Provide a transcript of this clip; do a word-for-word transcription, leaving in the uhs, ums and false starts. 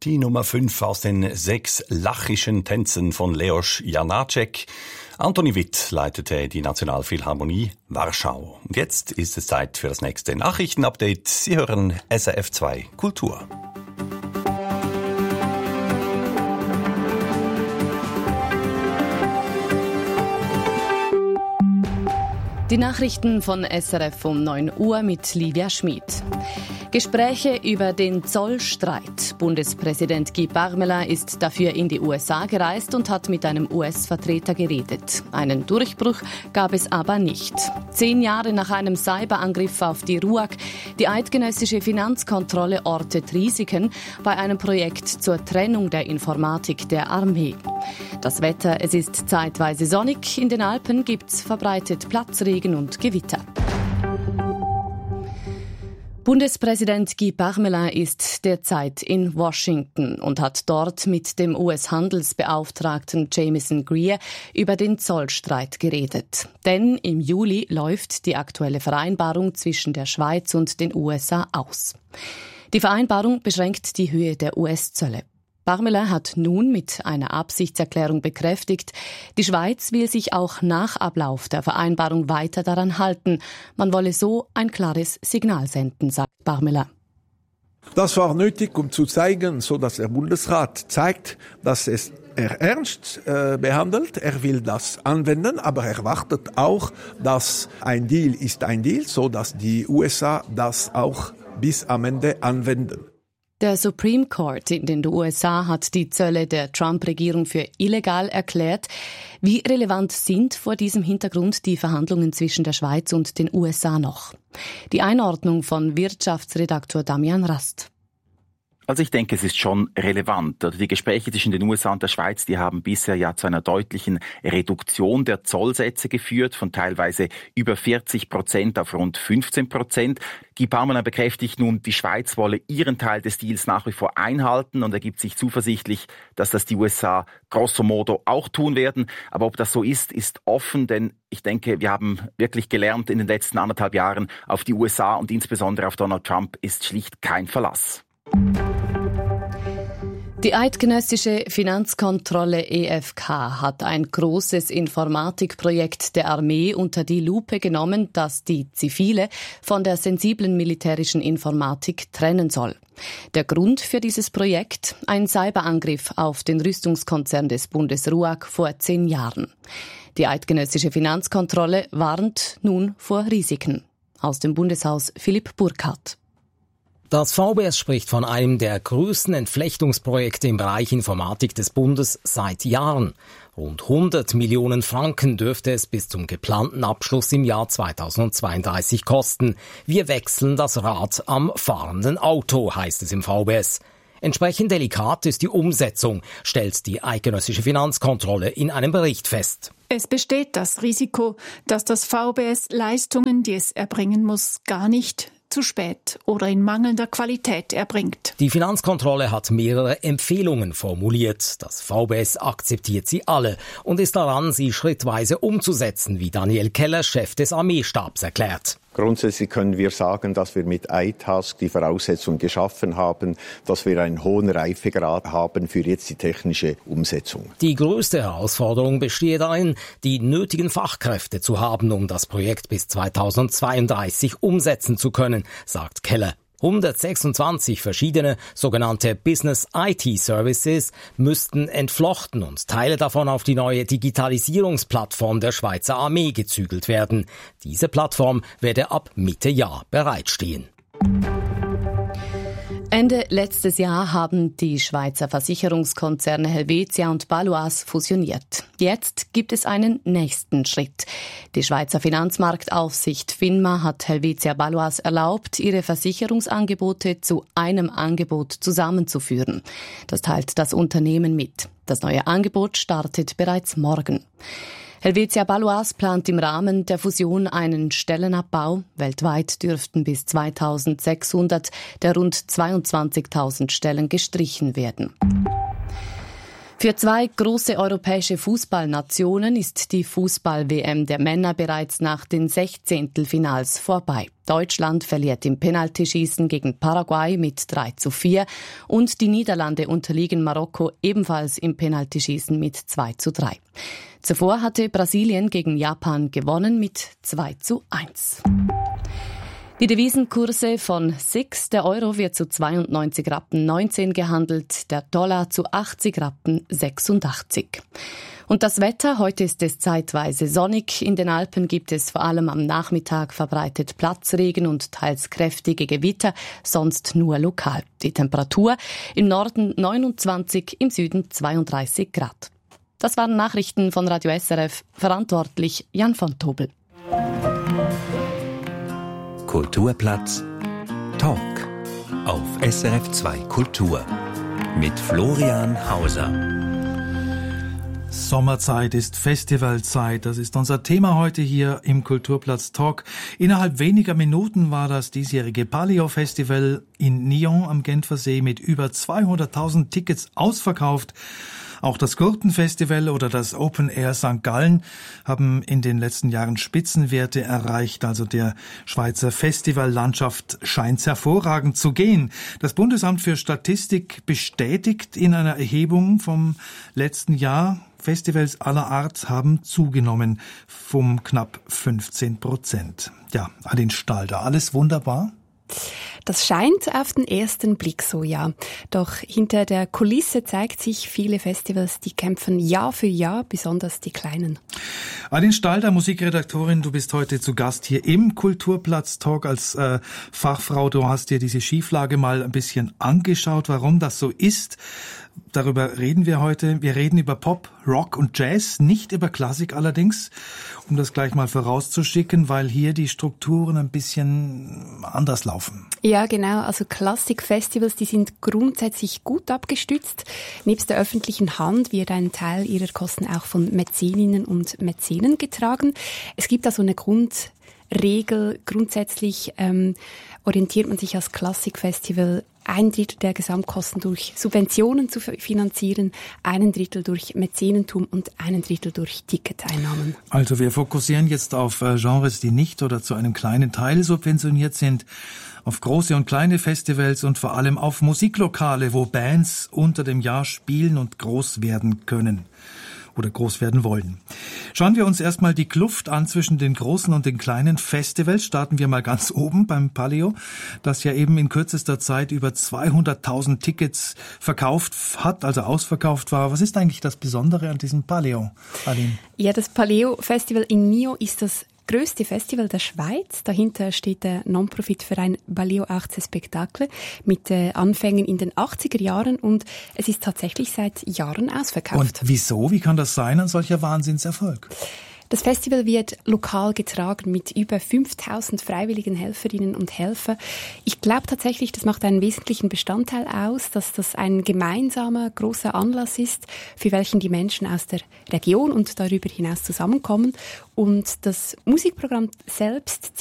Die Nummer fünf aus den sechs lachischen Tänzen von Leos Janáček. Antoni Witt leitete die Nationalphilharmonie Warschau. Und jetzt ist es Zeit für das nächste Nachrichtenupdate. Sie hören S R F zwei Kultur. Die Nachrichten von S R F um neun Uhr mit Livia Schmid. Gespräche über den Zollstreit. Bundespräsident Guy Parmelin ist dafür in die U S A gereist und hat mit einem U S-Vertreter geredet. Einen Durchbruch gab es aber nicht. Zehn Jahre nach einem Cyberangriff auf die R U A G, die eidgenössische Finanzkontrolle ortet Risiken bei einem Projekt zur Trennung der Informatik der Armee. Das Wetter, es ist zeitweise sonnig. In den Alpen gibt's verbreitet Platzregen und Gewitter. Bundespräsident Guy Parmelin ist derzeit in Washington und hat dort mit dem U S-Handelsbeauftragten Jamieson Greer über den Zollstreit geredet. Denn im Juli läuft die aktuelle Vereinbarung zwischen der Schweiz und den U S A aus. Die Vereinbarung beschränkt die Höhe der U S-Zölle. Parmelin hat nun mit einer Absichtserklärung bekräftigt, die Schweiz will sich auch nach Ablauf der Vereinbarung weiter daran halten. Man wolle so ein klares Signal senden, sagt Parmelin. Das war nötig, um zu zeigen, so dass der Bundesrat zeigt, dass es er ernst äh, behandelt. Er will das anwenden, aber er wartet auch, dass ein Deal ist ein Deal, so dass die U S A das auch bis am Ende anwenden. Der Supreme Court in den U S A hat die Zölle der Trump-Regierung für illegal erklärt. Wie relevant sind vor diesem Hintergrund die Verhandlungen zwischen der Schweiz und den U S A noch? Die Einordnung von Wirtschaftsredaktor Damian Rast. Also ich denke, es ist schon relevant. Die Gespräche zwischen den U S A und der Schweiz, die haben bisher ja zu einer deutlichen Reduktion der Zollsätze geführt, von teilweise über vierzig Prozent auf rund fünfzehn Prozent. Guy Parmelin bekräftigt nun, die Schweiz wolle ihren Teil des Deals nach wie vor einhalten und er gibt sich zuversichtlich, dass das die U S A grosso modo auch tun werden. Aber ob das so ist, ist offen, denn ich denke, wir haben wirklich gelernt in den letzten anderthalb Jahren, auf die U S A und insbesondere auf Donald Trump ist schlicht kein Verlass. Die eidgenössische Finanzkontrolle E F K hat ein großes Informatikprojekt der Armee unter die Lupe genommen, das die zivile von der sensiblen militärischen Informatik trennen soll. Der Grund für dieses Projekt? Ein Cyberangriff auf den Rüstungskonzern des Bundes R U A G vor zehn Jahren. Die eidgenössische Finanzkontrolle warnt nun vor Risiken. Aus dem Bundeshaus Philipp Burkhardt. Das V B S spricht von einem der größten Entflechtungsprojekte im Bereich Informatik des Bundes seit Jahren. Rund hundert Millionen Franken dürfte es bis zum geplanten Abschluss im Jahr zweitausendzweiunddreißig kosten. Wir wechseln das Rad am fahrenden Auto, heißt es im V B S. Entsprechend delikat ist die Umsetzung, stellt die eidgenössische Finanzkontrolle in einem Bericht fest. Es besteht das Risiko, dass das V B S Leistungen, die es erbringen muss, gar nicht zu spät oder in mangelnder Qualität erbringt. Die Finanzkontrolle hat mehrere Empfehlungen formuliert. Das V B S akzeptiert sie alle und ist daran, sie schrittweise umzusetzen, wie Daniel Keller, Chef des Armeestabs, erklärt. Grundsätzlich können wir sagen, dass wir mit I TASK die Voraussetzung geschaffen haben, dass wir einen hohen Reifegrad haben für jetzt die technische Umsetzung. Die größte Herausforderung bestehe darin, die nötigen Fachkräfte zu haben, um das Projekt bis zweitausendzweiunddreißig umsetzen zu können, sagt Keller. hundertsechsundzwanzig verschiedene sogenannte Business I T Services müssten entflochten und Teile davon auf die neue Digitalisierungsplattform der Schweizer Armee gezügelt werden. Diese Plattform werde ab Mitte Jahr bereitstehen. Ende letztes Jahr haben die Schweizer Versicherungskonzerne Helvetia und Baloise fusioniert. Jetzt gibt es einen nächsten Schritt. Die Schweizer Finanzmarktaufsicht FINMA hat Helvetia Baloise erlaubt, ihre Versicherungsangebote zu einem Angebot zusammenzuführen. Das teilt das Unternehmen mit. Das neue Angebot startet bereits morgen. Helvetia Baloise plant im Rahmen der Fusion einen Stellenabbau. Weltweit dürften bis zweitausendsechshundert der rund zweiundzwanzigtausend Stellen gestrichen werden. Für zwei große europäische Fußballnationen ist die Fußball-W M der Männer bereits nach den Sechzehntelfinals vorbei. Deutschland verliert im Penaltyschießen gegen Paraguay mit drei zu vier und die Niederlande unterliegen Marokko ebenfalls im Penaltyschießen mit zwei zu drei. Zuvor hatte Brasilien gegen Japan gewonnen mit zwei zu eins. Die Devisenkurse von six, der Euro wird zu zweiundneunzig Rappen neunzehn gehandelt, der Dollar zu achtzig Rappen sechsundachtzig. Und das Wetter, heute ist es zeitweise sonnig. In den Alpen gibt es vor allem am Nachmittag verbreitet Platzregen und teils kräftige Gewitter, sonst nur lokal. Die Temperatur im Norden neunundzwanzig, im Süden zweiunddreißig Grad. Das waren Nachrichten von Radio S R F, verantwortlich Jan von Tobel. Kulturplatz Talk auf S R F zwei Kultur mit Florian Hauser. Sommerzeit ist Festivalzeit. Das ist unser Thema heute hier im Kulturplatz Talk. Innerhalb weniger Minuten war das diesjährige Palio-Festival in Nyon am Genfersee mit über zweihunderttausend Tickets ausverkauft. Auch das Gurtenfestival oder das Open Air Sankt Gallen haben in den letzten Jahren Spitzenwerte erreicht. Also der Schweizer Festivallandschaft scheint hervorragend zu gehen. Das Bundesamt für Statistik bestätigt in einer Erhebung vom letzten Jahr, Festivals aller Art haben zugenommen um knapp fünfzehn Prozent. Ja, Aline Stalder, alles wunderbar? Das scheint auf den ersten Blick so, ja. Doch hinter der Kulisse zeigt sich, viele Festivals, die kämpfen Jahr für Jahr, besonders die kleinen. Aline Stalder, Musikredaktorin, du bist heute zu Gast hier im Kulturplatz Talk als äh, Fachfrau. Du hast dir diese Schieflage mal ein bisschen angeschaut, warum das so ist. Darüber reden wir heute. Wir reden über Pop, Rock und Jazz, nicht über Klassik allerdings, um das gleich mal vorauszuschicken, weil hier die Strukturen ein bisschen anders laufen. Ja, genau. Also Klassikfestivals, die sind grundsätzlich gut abgestützt. Nebst der öffentlichen Hand wird ein Teil ihrer Kosten auch von Mäzeninnen und Mäzenen getragen. Es gibt also eine Grundregel. Grundsätzlich ähm, orientiert man sich als Klassikfestival ein Drittel der Gesamtkosten durch Subventionen zu finanzieren, einen Drittel durch Mäzenentum und einen Drittel durch Ticketeinnahmen. Also wir fokussieren jetzt auf äh, Genres, die nicht oder zu einem kleinen Teil subventioniert sind, auf große und kleine Festivals und vor allem auf Musiklokale, wo Bands unter dem Jahr spielen und groß werden können oder groß werden wollen. Schauen wir uns erstmal die Kluft an zwischen den großen und den kleinen Festivals. Starten wir mal ganz oben beim Palio, das ja eben in kürzester Zeit über zweihunderttausend Tickets verkauft hat, also ausverkauft war. Was ist eigentlich das Besondere an diesem Palio, Aline? Ja, das Palio-Festival in Nyon ist das größte Festival der Schweiz. Dahinter steht der Non-Profit-Verein Baleo Arts Spectacle mit äh, Anfängen in den achtziger Jahren und es ist tatsächlich seit Jahren ausverkauft. Und wieso? Wie kann das sein, ein solcher Wahnsinnserfolg? Das Festival wird lokal getragen mit über fünftausend freiwilligen Helferinnen und Helfer. Ich glaube tatsächlich, das macht einen wesentlichen Bestandteil aus, dass das ein gemeinsamer, großer Anlass ist, für welchen die Menschen aus der Region und darüber hinaus zusammenkommen. Und das Musikprogramm selbst